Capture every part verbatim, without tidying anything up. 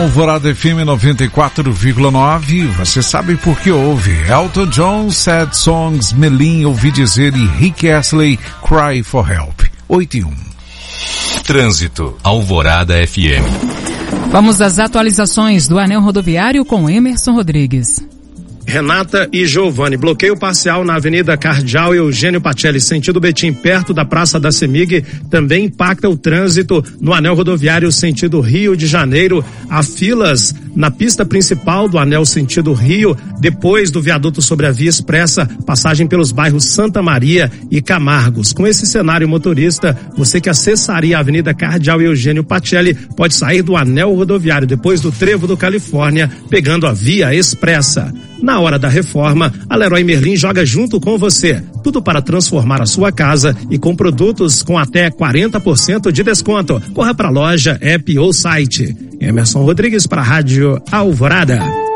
Alvorada F M noventa e quatro vírgula nove, você sabe por que ouve. Elton John, Sad Songs, Melim, Ouvi Dizer e Rick Astley, Cry for Help. oito e um. Trânsito, Alvorada F M. Vamos às atualizações do anel rodoviário com Emerson Rodrigues. Renata e Giovanni, bloqueio parcial na Avenida Cardeal e Eugênio Pacelli, sentido Betim, perto da Praça da Semig, também impacta o trânsito no anel rodoviário sentido Rio de Janeiro. Há filas na pista principal do anel sentido Rio, depois do viaduto sobre a Via Expressa, passagem pelos bairros Santa Maria e Camargos. Com esse cenário, motorista, você que acessaria a Avenida Cardeal e Eugênio Pacelli pode sair do anel rodoviário depois do Trevo do Califórnia, pegando a Via Expressa. Na hora da reforma, a Leroy Merlin joga junto com você. Tudo para transformar a sua casa e com produtos com até quarenta por cento de desconto. Corra para a loja, app ou site. Emerson Rodrigues para a Rádio Alvorada.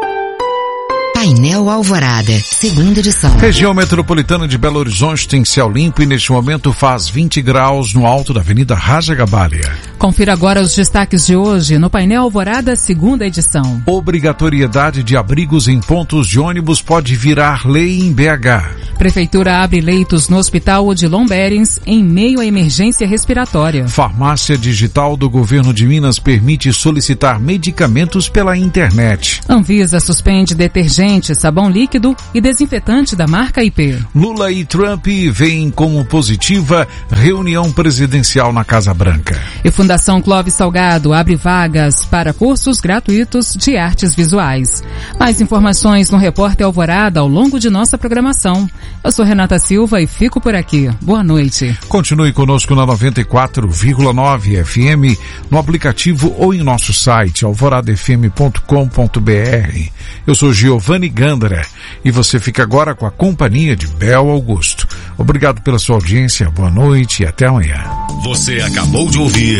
Painel Alvorada, segunda edição. Região metropolitana de Belo Horizonte tem céu limpo e neste momento faz vinte graus no alto da Avenida Raja Gabalha. Confira agora os destaques de hoje no Painel Alvorada, segunda edição. Obrigatoriedade de abrigos em pontos de ônibus pode virar lei em B H. Prefeitura abre leitos no Hospital Odilon Berens em meio à emergência respiratória. Farmácia digital do governo de Minas permite solicitar medicamentos pela internet. Anvisa suspende detergente, sabão líquido e desinfetante da marca I P. Lula e Trump veem como positiva reunião presidencial na Casa Branca. E Fundação Clóvis Salgado abre vagas para cursos gratuitos de artes visuais. Mais informações no Repórter Alvorada ao longo de nossa programação. Eu sou Renata Silva e fico por aqui. Boa noite. Continue conosco na noventa e quatro vírgula nove F M, no aplicativo ou em nosso site alvorada f m ponto com ponto b r. Eu sou Giovanni Gandara e você fica agora com a companhia de Bel Augusto. Obrigado pela sua audiência, boa noite e até amanhã. Você acabou de ouvir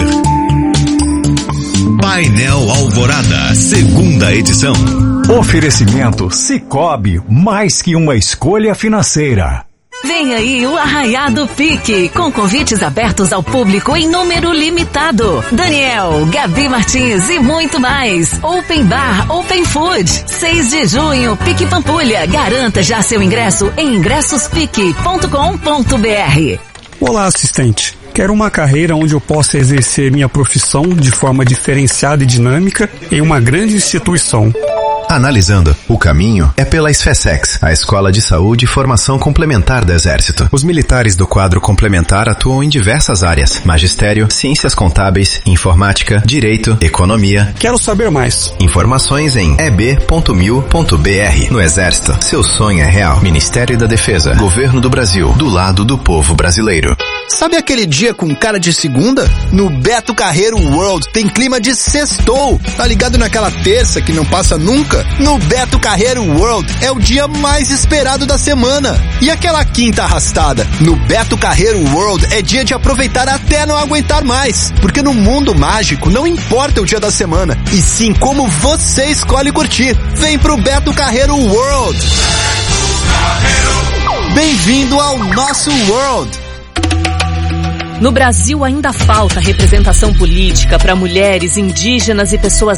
Painel Alvorada, segunda edição. Oferecimento Sicoob, mais que uma escolha financeira. Vem aí o Arraiado Pique, com convites abertos ao público em número limitado. Daniel, Gabi Martins e muito mais. Open Bar, Open Food. seis de junho, Pique Pampulha. Garanta já seu ingresso em ingressos pique ponto com ponto b r. Olá, assistente. Quero uma carreira onde eu possa exercer minha profissão de forma diferenciada e dinâmica em uma grande instituição. Analisando, o caminho é pela SFESEX, a Escola de Saúde e Formação Complementar do Exército. Os militares do quadro complementar atuam em diversas áreas: magistério, ciências contábeis, informática, direito, economia. Quero saber mais. Informações em e b ponto mil ponto b r. No Exército, seu sonho é real. Ministério da Defesa, Governo do Brasil, do lado do povo brasileiro. Sabe aquele dia com cara de segunda? No Beto Carreiro World tem clima de sextou. Tá ligado naquela terça que não passa nunca? No Beto Carreiro World é o dia mais esperado da semana. E aquela quinta arrastada? No Beto Carreiro World é dia de aproveitar até não aguentar mais. Porque no mundo mágico não importa o dia da semana, e sim como você escolhe curtir. Vem pro Beto Carreiro World. Bem-vindo ao nosso World. No Brasil ainda falta representação política para mulheres, indígenas e pessoas